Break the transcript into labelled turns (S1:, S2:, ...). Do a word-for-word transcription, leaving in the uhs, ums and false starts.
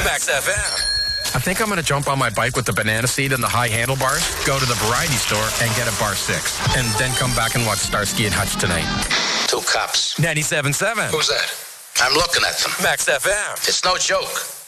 S1: Max F M.
S2: I think I'm going to jump on my bike with the banana seat and the high handlebars, go to the variety store, and get a bar six. And then come back and watch Starsky and Hutch tonight.
S3: Two cops.
S2: ninety-seven point seven.
S3: Who's that? I'm looking at them.
S1: Max F M.
S3: It's no joke.